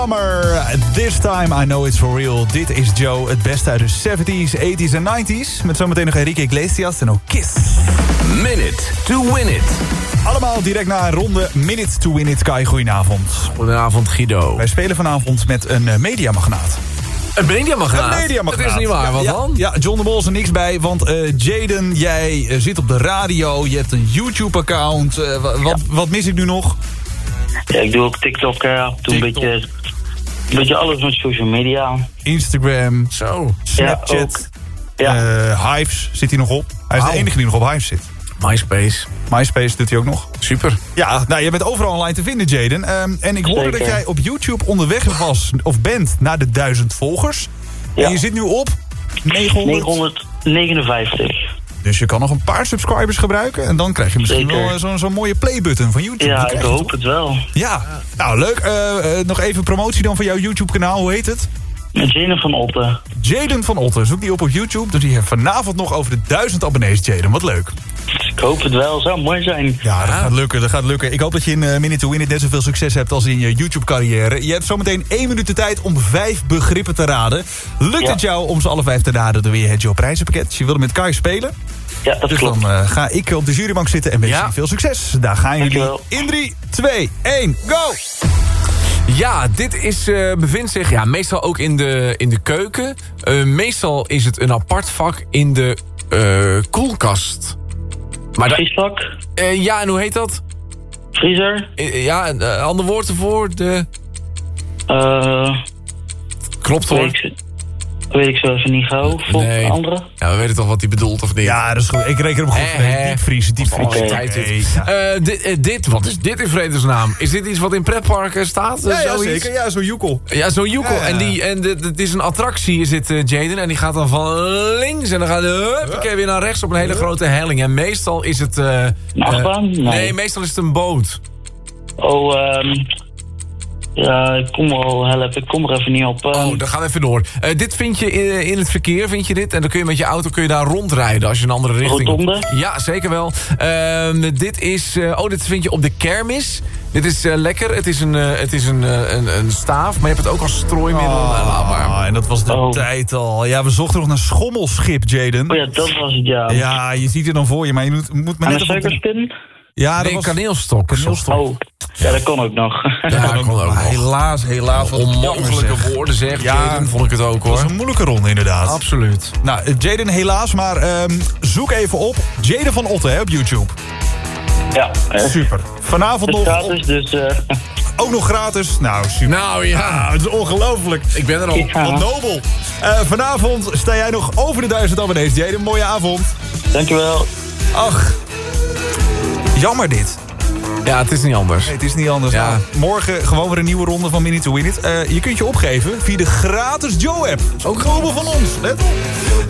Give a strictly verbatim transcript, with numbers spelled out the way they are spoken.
Summer, This Time I Know It's For Real. Dit is Joe, het beste uit de zeventies, tachtiger en negentiger. Met zometeen nog Enrique Iglesias en ook Kiss. Minute to Win It. Allemaal direct na een ronde Minute to Win It. Kai, goedenavond. Goedenavond, Guido. Wij spelen vanavond met een uh, mediamagnaat. Een mediamagnaat? Een mediamagnaat. Dat is niet waar, wat ja, dan? Ja, John de Mol is er niks bij, want uh, Jaden, jij uh, zit op de radio, je hebt een YouTube-account. Uh, wat, ja. wat mis ik nu nog? Ja, ik doe ook TikTok, uh, doe een beetje, een beetje alles met social media. Instagram, zo. Snapchat, ja, ook. Ja. Uh, Hives zit hij nog op. Hij is wow. de enige die nog op Hives zit. MySpace. MySpace doet hij ook nog. Super. Ja, nou, je bent overal online te vinden, Jaden. Um, en ik hoorde Zeker. dat jij op YouTube onderweg was, of bent, naar de duizend volgers. Ja. En je zit nu op negenhonderd... negenhonderdnegenenvijftig. Dus je kan nog een paar subscribers gebruiken. En dan krijg je misschien Zeker. wel zo'n zo'n mooie playbutton van YouTube. Ja, ik hoop het wel. Ja, nou leuk. Uh, uh, nog even promotie dan van jouw YouTube-kanaal. Hoe heet het? Jaden van Otten. Jaden van Otten. Zoek die op op YouTube. Dus die heeft vanavond nog over de duizend abonnees, Jaden. Wat leuk. Ik hoop het wel. Zou mooi zijn. Ja, dat ja. gaat lukken. Dat gaat lukken. Ik hoop dat je in uh, Minute to Win It net zoveel succes hebt als in je YouTube-carrière. Je hebt zometeen één minuut de tijd om vijf begrippen te raden. Lukt ja. het jou om ze alle vijf te raden door weer het Joe Prijzenpakket? Je wilde met Kai spelen. Ja, dat dus klopt. dan uh, ga ik op de jurybank zitten en wens je ja. veel succes. Daar gaan jullie in drie, twee, één, go! Ja, dit is, uh, bevindt zich ja, meestal ook in de, in de keuken. Uh, meestal is het een apart vak in de uh, koelkast. Maar Vriesvak? Uh, ja, en hoe heet dat? Vriezer? Uh, ja, een uh, ander woord ervoor. De... Uh, Klopt hoor. Weet ik, weet ik zo even niet gauw. Voor nee. andere? Ja, we weten toch wat hij bedoelt of niet? Ja, dat is goed. Ik reken hem goed. Eh, diepvriezen, diepvriezen. Okay. Okay. Ja. Uh, dit, uh, dit, wat is dit in vredesnaam? Is dit iets wat in pretparken staat? Ja, ja zeker. Ja, zo'n joekel. Ja, zo'n joekel. Ja, ja. En, die, en het is een attractie, is dit, uh, Jaden. En die gaat dan van links en dan gaat hij uh, weer naar rechts op een hele grote helling. En meestal is het... Uh, een achtbaan? Uh, nee. nee, meestal is het een boot. Oh, um... Ja, ik kom wel helpen. Ik kom er even niet op. Uh... Oh, dan gaan we even door. Uh, dit vind je in, in het verkeer, vind je dit? En dan kun je met je auto kun je daar rondrijden als je een andere richting... Rotonde? Ja, zeker wel. Uh, dit is... Uh, oh, dit vind je op de kermis. Dit is uh, lekker. Het is, een, uh, het is een, uh, een, een staaf, maar je hebt het ook als strooimiddel. Oh, laat maar. En dat was de oh. tijd al. Ja, we zochten nog naar schommelschip, Jaden. Oh ja, dat was het, ja. Ja, je ziet het dan voor je, maar je moet, moet maar en net... een suikerspin? Ja, dat nee, was... kaneelstok. kaneelstok. Oh, ja, dat kon ook nog. Ja, ja dat kon ook nog. Helaas, helaas. Onmogelijke woorden zeg, ja, Jaden, vond ik het ook, hoor. Dat was een moeilijke ronde, inderdaad. Absoluut. Nou, Jaden helaas, maar um, zoek even op Jaden van Otten, hè, op YouTube. Ja. Eh. Super. Vanavond nog... gratis, op... dus... Uh... Ook nog gratis. Nou, super. Nou, ja. Ah, het is ongelooflijk. Ik ben er al. Ja. Wat nobel. Uh, vanavond sta jij nog over de duizend abonnees, Jaden. Mooie avond. Dankjewel. Ach. Jammer dit. Ja, het is niet anders. Nee, het is niet anders. Ja. Nou, morgen gewoon weer een nieuwe ronde van Minute to Win It. Uh, je kunt je opgeven via de gratis Joe-app. Ook gewoon van ons. Let op.